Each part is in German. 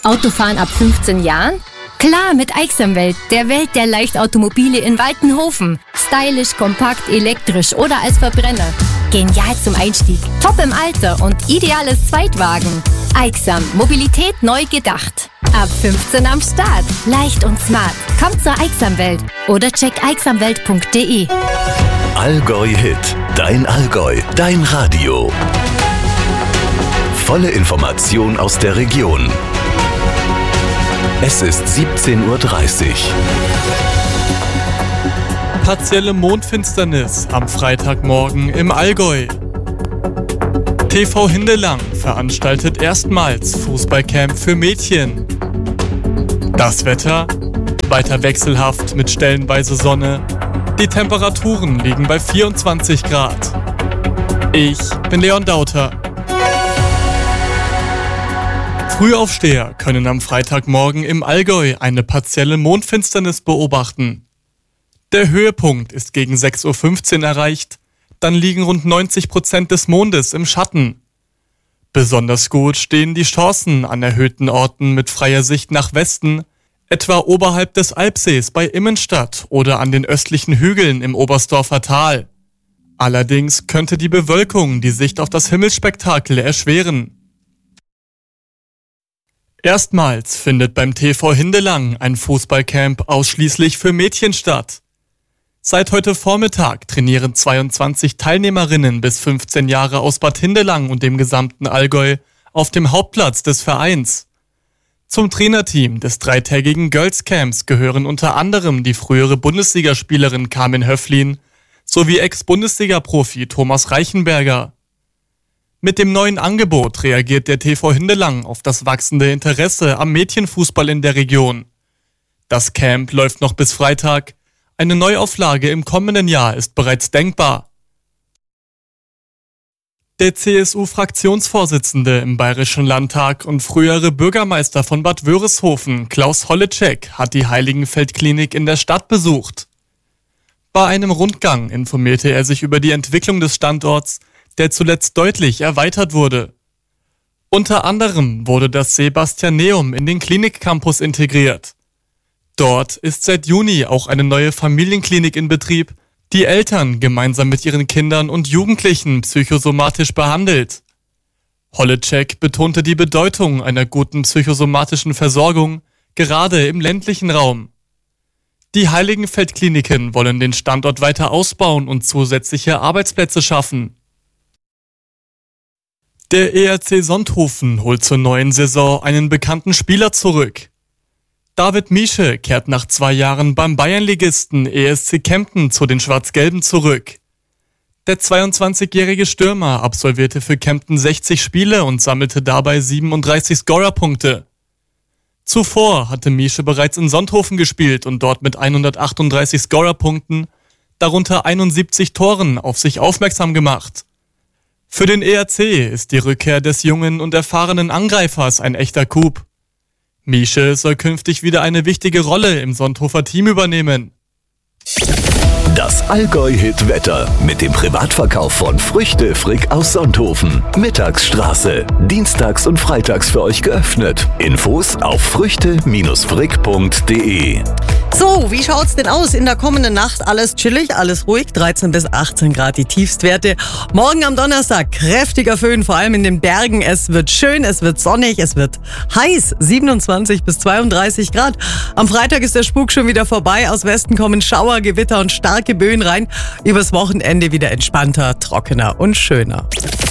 Autofahren ab 15 Jahren? Klar, mit Aixamwelt, der Welt der Leichtautomobile in Waltenhofen. Stylisch, kompakt, elektrisch oder als Verbrenner. Genial zum Einstieg, top im Alter und ideales Zweitwagen. Aixam, Mobilität neu gedacht. Ab 15 am Start. Leicht und smart. Kommt zur Aixamwelt oder check aixamwelt.de. Allgäu Hit. Dein Allgäu. Dein Radio. Volle Information aus der Region. Es ist 17:30 Uhr. Partielle Mondfinsternis am Freitagmorgen im Allgäu. TV Hindelang veranstaltet erstmals Fußballcamp für Mädchen. Das Wetter? Weiter wechselhaft mit stellenweise Sonne. Die Temperaturen liegen bei 24 Grad. Ich bin Leon Dauter. Frühaufsteher können am Freitagmorgen im Allgäu eine partielle Mondfinsternis beobachten. Der Höhepunkt ist gegen 6:15 Uhr erreicht, dann liegen rund 90% des Mondes im Schatten. Besonders gut stehen die Chancen an erhöhten Orten mit freier Sicht nach Westen, etwa oberhalb des Alpsees bei Immenstadt oder an den östlichen Hügeln im Oberstdorfer Tal. Allerdings könnte die Bewölkung die Sicht auf das Himmelsspektakel erschweren. Erstmals findet beim TV Hindelang ein Fußballcamp ausschließlich für Mädchen statt. Seit heute Vormittag trainieren 22 Teilnehmerinnen bis 15 Jahre aus Bad Hindelang und dem gesamten Allgäu auf dem Hauptplatz des Vereins. Zum Trainerteam des dreitägigen Girls Camps gehören unter anderem die frühere Bundesligaspielerin Carmen Höflin sowie Ex-Bundesliga-Profi Thomas Reichenberger. Mit dem neuen Angebot reagiert der TV Hindelang auf das wachsende Interesse am Mädchenfußball in der Region. Das Camp läuft noch bis Freitag. Eine Neuauflage im kommenden Jahr ist bereits denkbar. Der CSU-Fraktionsvorsitzende im Bayerischen Landtag und frühere Bürgermeister von Bad Wörishofen, Klaus Holleczek, hat die Heiligenfeld-Klinik in der Stadt besucht. Bei einem Rundgang informierte er sich über die Entwicklung des Standorts, der zuletzt deutlich erweitert wurde. Unter anderem wurde das Sebastianeum in den Klinikcampus integriert. Dort ist seit Juni auch eine neue Familienklinik in Betrieb, die Eltern gemeinsam mit ihren Kindern und Jugendlichen psychosomatisch behandelt. Holleczek betonte die Bedeutung einer guten psychosomatischen Versorgung, gerade im ländlichen Raum. Die Heiligenfeld-Kliniken wollen den Standort weiter ausbauen und zusätzliche Arbeitsplätze schaffen. Der ERC Sonthofen holt zur neuen Saison einen bekannten Spieler zurück. David Miesche kehrt nach 2 Jahren beim Bayernligisten ESC Kempten zu den Schwarz-Gelben zurück. Der 22-jährige Stürmer absolvierte für Kempten 60 Spiele und sammelte dabei 37 Scorerpunkte. Zuvor hatte Miesche bereits in Sonthofen gespielt und dort mit 138 Scorerpunkten, darunter 71 Toren, auf sich aufmerksam gemacht. Für den ERC ist die Rückkehr des jungen und erfahrenen Angreifers ein echter Coup. Miesche soll künftig wieder eine wichtige Rolle im Sonthofer Team übernehmen. Das Allgäu-Hit-Wetter mit dem Privatverkauf von Früchte Frick aus Sonthofen. Mittagsstraße. Dienstags und freitags für euch geöffnet. Infos auf früchte-frick.de. So, wie schaut's denn aus in der kommenden Nacht? Alles chillig, alles ruhig, 13 bis 18 Grad die Tiefstwerte. Morgen am Donnerstag kräftiger Föhn, vor allem in den Bergen. Es wird schön, es wird sonnig, es wird heiß, 27 bis 32 Grad. Am Freitag ist der Spuk schon wieder vorbei. Aus Westen kommen Schauer, Gewitter und starke Böen rein. Übers Wochenende wieder entspannter, trockener und schöner.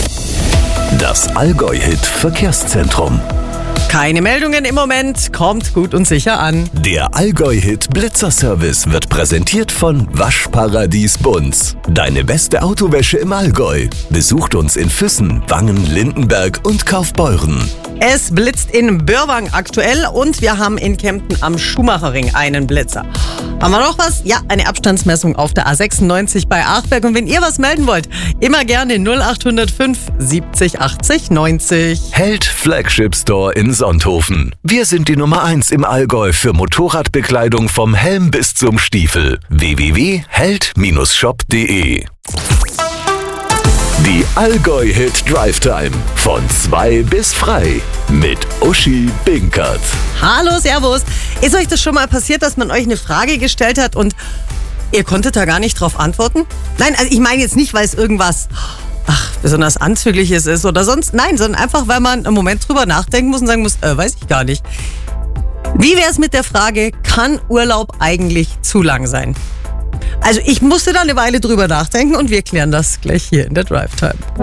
Das Allgäu-Hit-Verkehrszentrum. Keine Meldungen im Moment, kommt gut und sicher an. Der Allgäu-Hit Blitzerservice wird präsentiert von Waschparadies Bunz. Deine beste Autowäsche im Allgäu. Besucht uns in Füssen, Wangen, Lindenberg und Kaufbeuren. Es blitzt in Börwang aktuell und wir haben in Kempten am Schumacherring einen Blitzer. Haben wir noch was? Ja, eine Abstandsmessung auf der A96 bei Achberg. Und wenn ihr was melden wollt, immer gerne 0805 70 80 90. Held Flagship Store in Sonthofen. Wir sind die Nummer 1 im Allgäu für Motorradbekleidung vom Helm bis zum Stiefel. www.held-shop.de Die Allgäu-Hit Drive Time von 2 bis frei mit Uschi Binkert. Hallo, servus. Ist euch das schon mal passiert, dass man euch eine Frage gestellt hat und ihr konntet da gar nicht drauf antworten? Nein, also ich meine jetzt nicht, weil es irgendwas besonders Anzügliches ist oder sonst. Nein, sondern einfach, weil man einen Moment drüber nachdenken muss und sagen muss, weiß ich gar nicht. Wie wäre es mit der Frage, kann Urlaub eigentlich zu lang sein? Also ich musste da eine Weile drüber nachdenken und wir klären das gleich hier in der Drive Time.